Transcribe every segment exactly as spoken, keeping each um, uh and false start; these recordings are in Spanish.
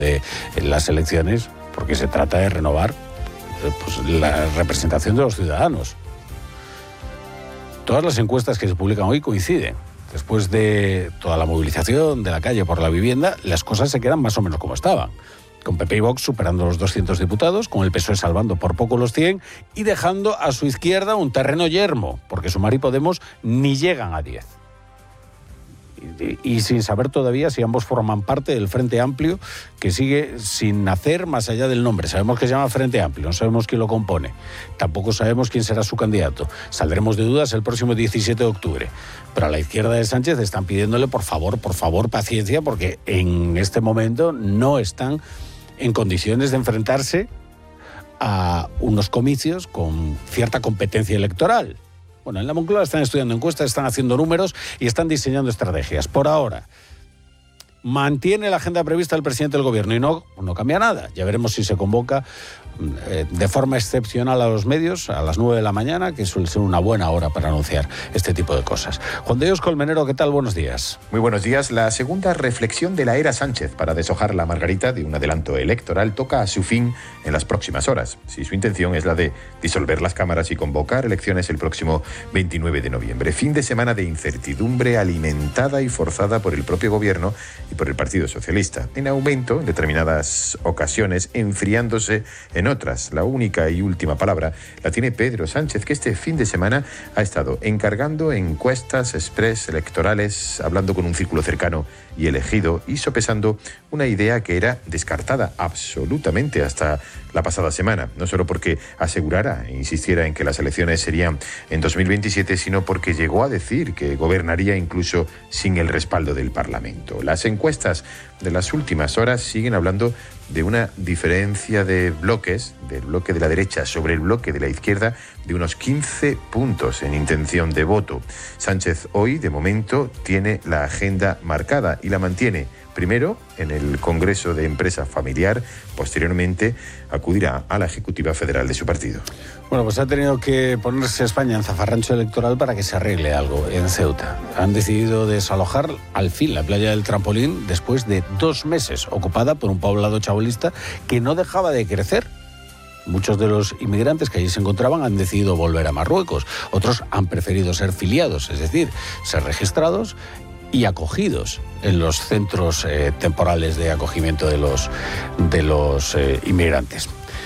de las elecciones, porque se trata de renovar pues, la representación de los ciudadanos. Todas las encuestas que se publican hoy coinciden. Después de toda la movilización de la calle por la vivienda, las cosas se quedan más o menos como estaban. Con P P y Vox superando los doscientos diputados, con el P S O E salvando por poco los cien y dejando a su izquierda un terreno yermo, porque Sumar y Podemos ni llegan a diez. Y, y sin saber todavía si ambos forman parte del Frente Amplio, que sigue sin nacer más allá del nombre. Sabemos que se llama Frente Amplio, no sabemos quién lo compone, tampoco sabemos quién será su candidato. Saldremos de dudas el próximo diecisiete de octubre. Pero a la izquierda de Sánchez están pidiéndole por favor, por favor, paciencia, porque en este momento no están en condiciones de enfrentarse a unos comicios con cierta competencia electoral. Bueno, en la Moncloa están estudiando encuestas, están haciendo números y están diseñando estrategias. Por ahora, mantiene la agenda prevista el presidente del gobierno y no, no cambia nada. Ya veremos si se convoca eh, de forma excepcional a los medios a las nueve de la mañana, que suele ser una buena hora para anunciar este tipo de cosas. Juan de Dios Colmenero, ¿qué tal? Buenos días. Muy buenos días. La segunda reflexión de la era Sánchez para deshojar la margarita de un adelanto electoral toca a su fin en las próximas horas. Si su intención es la de disolver las cámaras y convocar elecciones el próximo veintinueve de noviembre. Fin de semana de incertidumbre alimentada y forzada por el propio gobierno y por el Partido Socialista. En aumento en determinadas ocasiones, enfriándose en otras. La única y última palabra la tiene Pedro Sánchez, que este fin de semana ha estado encargando encuestas express electorales, hablando con un círculo cercano y elegido y sopesando una idea que era descartada absolutamente hasta la pasada semana, no solo porque asegurara e insistiera en que las elecciones serían en dos mil veintisiete, sino porque llegó a decir que gobernaría incluso sin el respaldo del Parlamento. Las encuestas de las últimas horas siguen hablando de una diferencia de bloques, del bloque de la derecha sobre el bloque de la izquierda, de unos quince puntos en intención de voto. Sánchez hoy, de momento, tiene la agenda marcada y la mantiene. Primero, en el Congreso de Empresa Familiar, posteriormente acudirá a la Ejecutiva Federal de su partido. Bueno, pues ha tenido que ponerse España en zafarrancho electoral para que se arregle algo en Ceuta. Han decidido desalojar al fin la playa del Trampolín después de dos meses ocupada por un poblado chabolista que no dejaba de crecer. Muchos de los inmigrantes que allí se encontraban han decidido volver a Marruecos. Otros han preferido ser filiados, es decir, ser registrados y acogidos en los centros eh, temporales de acogimiento de los, de los eh, inmigrantes.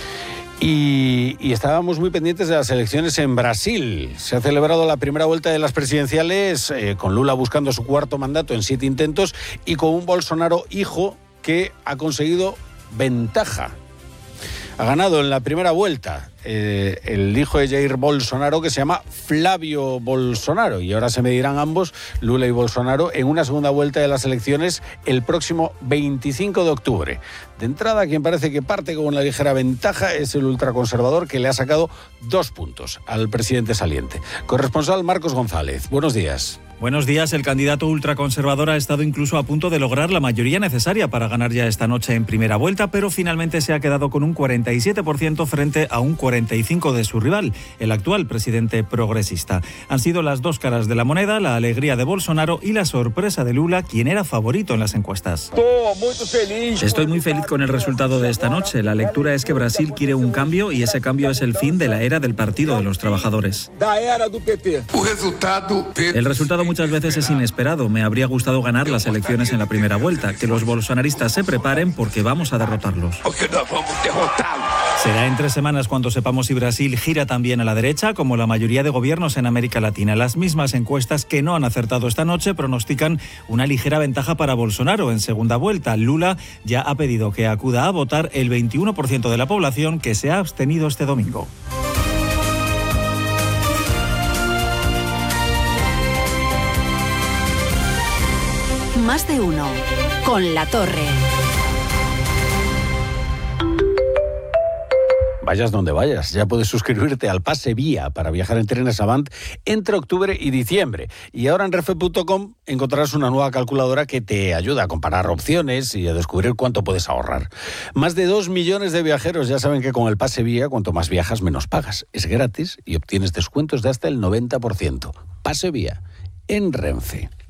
Y, y estábamos muy pendientes de las elecciones en Brasil. Se ha celebrado la primera vuelta de las presidenciales eh, con Lula buscando su cuarto mandato en siete intentos y con un Bolsonaro hijo que ha conseguido ventaja. Ha ganado en la primera vuelta eh, el hijo de Jair Bolsonaro, que se llama Flavio Bolsonaro, y ahora se medirán ambos, Lula y Bolsonaro, en una segunda vuelta de las elecciones el próximo veinticinco de octubre. De entrada, quien parece que parte con una ligera ventaja es el ultraconservador, que le ha sacado dos puntos al presidente saliente. Corresponsal Marcos González, buenos días. Buenos días. El candidato ultraconservador ha estado incluso a punto de lograr la mayoría necesaria para ganar ya esta noche en primera vuelta, pero finalmente se ha quedado con un cuarenta y siete por ciento frente a un cuarenta y cinco por ciento de su rival, el actual presidente progresista. Han sido las dos caras de la moneda, la alegría de Bolsonaro y la sorpresa de Lula, quien era favorito en las encuestas. Estoy muy feliz con el resultado de esta noche. La lectura es que Brasil quiere un cambio y ese cambio es el fin de la era del Partido de los Trabajadores. El resultado muchas veces es inesperado. Me habría gustado ganar las elecciones en la primera vuelta. Que los bolsonaristas se preparen porque vamos a derrotarlos. Será en tres semanas cuando sepamos si Brasil gira también a la derecha, como la mayoría de gobiernos en América Latina. Las mismas encuestas que no han acertado esta noche pronostican una ligera ventaja para Bolsonaro en segunda vuelta. Lula ya ha pedido que acuda a votar el veintiuno por ciento de la población que se ha abstenido este domingo. Más de uno. Con La Torre. Vayas donde vayas, ya puedes suscribirte al Pase Vía para viajar en trenes Avant entre octubre y diciembre. Y ahora en renfe punto com encontrarás una nueva calculadora que te ayuda a comparar opciones y a descubrir cuánto puedes ahorrar. Más de dos millones de viajeros ya saben que con el Pase Vía, cuanto más viajas, menos pagas. Es gratis y obtienes descuentos de hasta el noventa por ciento. Pase Vía en Renfe.